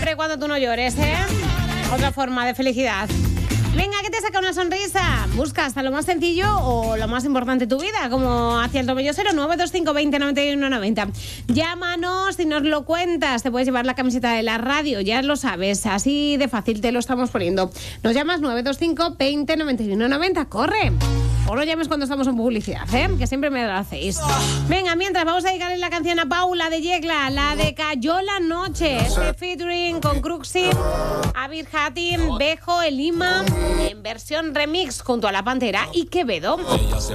siempre y cuando tú no llores, ¿eh? Otra forma de felicidad. Venga, ¿qué te saca una sonrisa? Busca hasta lo más sencillo o lo más importante de tu vida, como hacia el tomellosero 925 20 91 90. Llámanos y nos lo cuentas. Te puedes llevar la camiseta de la radio, ya lo sabes. Así de fácil te lo estamos poniendo. Nos llamas 925 20 91 90. ¡Corre! O no llames cuando estamos en publicidad, ¿eh? Que siempre me lo hacéis. Venga, mientras vamos a dedicarle la canción a Paula de Yecla, la de Cayó la Noche. Este featuring con Cruxy, Abir Hatim, Bejo, Elima, en versión remix junto a La Pantera y Quevedo.